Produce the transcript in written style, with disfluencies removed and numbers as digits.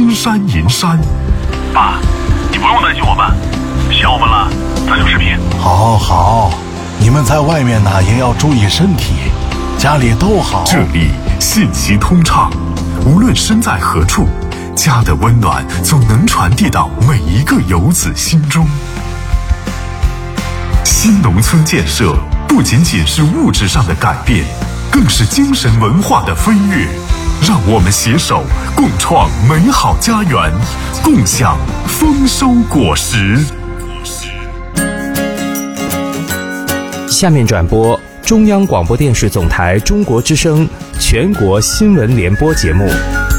金山银山。 爸，你不用担心我们，想我们了咱就视频。 好，你们在外面呢也要注意身体，家里都好。 这里信息通畅，无论身在何处，家的温暖总能传递到每一个游子心中。新农村建设不仅仅是物质上的改变，更是精神文化的飞跃。让我们携手共创美好家园，共享丰收果实。 下面转播中央广播电视总台中国之声全国新闻联播节目。